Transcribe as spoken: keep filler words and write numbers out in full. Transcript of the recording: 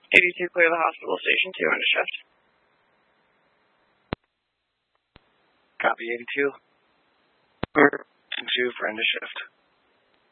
eighty-two, clear the hospital station two, end of shift. Copy eighty-two. two for end of shift.